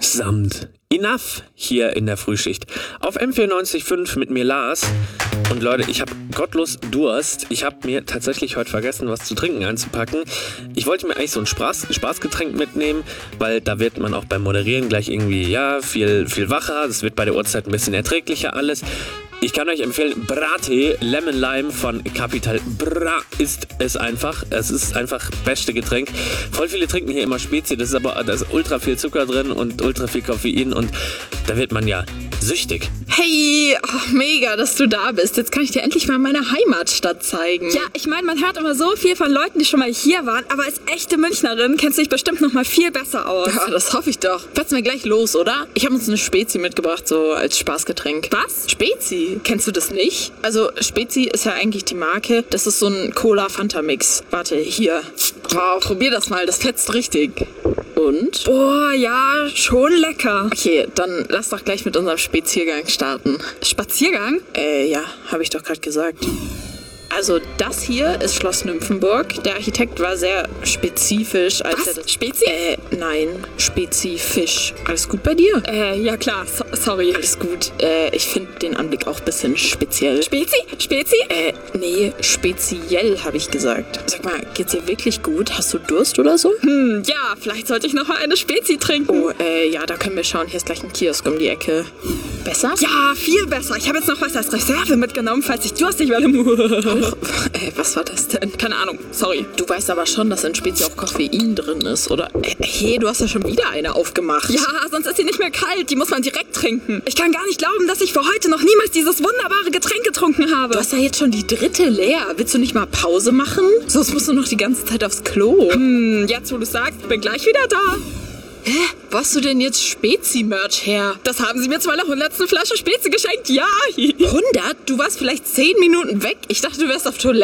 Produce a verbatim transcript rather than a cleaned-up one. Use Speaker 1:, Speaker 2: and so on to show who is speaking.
Speaker 1: Verdammt. Enough hier in der Frühschicht. Auf M vierundneunzig Komma fünf mit mir Lars. Und Leute, ich habe gottlos Durst. Ich habe mir tatsächlich heute vergessen, was zu trinken einzupacken. Ich wollte mir eigentlich so ein Spaß, Spaßgetränk mitnehmen, weil da wird man auch beim Moderieren gleich irgendwie, ja, viel, viel wacher. Das wird bei der Uhrzeit ein bisschen erträglicher alles. Ich kann euch empfehlen, Brattee Lemon Lime von Capital Bra ist es einfach. Es ist einfach beste Getränk. Voll viele trinken hier immer Spezi, das ist aber da ist ultra viel Zucker drin und ultra viel Koffein und da wird man ja süchtig.
Speaker 2: Hey, oh, mega, dass du da bist. Jetzt kann ich dir endlich mal meine Heimatstadt zeigen.
Speaker 3: Ja, ich meine, man hört immer so viel von Leuten, die schon mal hier waren, aber als echte Münchnerin kennst du dich bestimmt noch mal viel besser aus.
Speaker 2: Ja, das hoffe ich doch. Fassen wir gleich los, oder? Ich habe uns eine Spezi mitgebracht, so als Spaßgetränk.
Speaker 3: Was?
Speaker 2: Spezi? Kennst du das nicht? Also Spezi ist ja eigentlich die Marke. Das ist so ein Cola-Fanta-Mix. Warte, hier. Wow, probier das mal, das fetzt richtig. Und?
Speaker 3: Boah, ja, schon lecker.
Speaker 2: Okay, dann lass doch gleich mit unserem Spaziergang starten.
Speaker 3: Spaziergang?
Speaker 2: Äh, ja, habe ich doch gerade gesagt. Also das hier ist Schloss Nymphenburg. Der Architekt war sehr spezifisch. Als
Speaker 3: Was?
Speaker 2: Er das
Speaker 3: Spezi?
Speaker 2: Äh, nein, spezifisch. Alles gut bei dir?
Speaker 3: Äh, ja klar, so, sorry.
Speaker 2: Alles gut. Äh, ich finde den Anblick auch ein bisschen speziell.
Speaker 3: Spezi? Spezi?
Speaker 2: Äh, nee, speziell habe ich gesagt. Sag mal, geht's dir wirklich gut? Hast du Durst oder so?
Speaker 3: Hm, ja, vielleicht sollte ich noch mal eine Spezi trinken.
Speaker 2: Oh, äh, ja, da können wir schauen. Hier ist gleich ein Kiosk um die Ecke. Besser?
Speaker 3: Ja, viel besser. Ich habe jetzt noch was als Reserve mitgenommen, falls ich durstig werde.
Speaker 2: Äh, was war das denn?
Speaker 3: Keine Ahnung, sorry.
Speaker 2: Du weißt aber schon, dass in Spezi auch Koffein drin ist, oder? Äh, hey, du hast ja schon wieder eine aufgemacht.
Speaker 3: Ja, sonst ist sie nicht mehr kalt. Die muss man direkt trinken. Ich kann gar nicht glauben, dass ich für heute noch niemals dieses wunderbare Getränk getrunken habe.
Speaker 2: Du hast ja jetzt schon die dritte leer. Willst du nicht mal Pause machen? Sonst musst du noch die ganze Zeit aufs Klo.
Speaker 3: Hm, jetzt wo du sagst, bin gleich wieder da.
Speaker 2: Hä? Wo hast du denn jetzt Spezi-Merch her?
Speaker 3: Das haben sie mir zu meiner hundertsten Flasche Spezi geschenkt, ja.
Speaker 2: hundert? Du warst vielleicht zehn Minuten weg. Ich dachte, du wärst auf Toilette.